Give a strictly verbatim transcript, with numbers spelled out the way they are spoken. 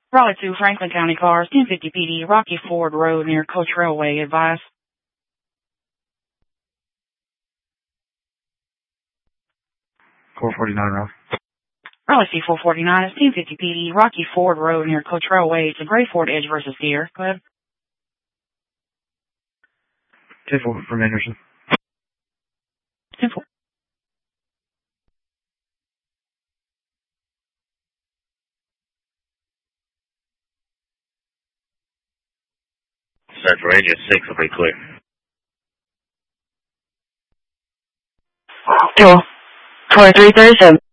Raleigh to Franklin County cars, ten fifty P D, Rocky Ford Road near Coach Railway, advice. four forty-nine, Raleigh. Raleigh C four forty-nine is ten fifty P D, Rocky Ford Road near Coach Railway. It's a gray Ford Edge versus Deer. Go ahead. ten four from Anderson. ten four. Central Range six will be clear. Two, twenty-three thirty-seven.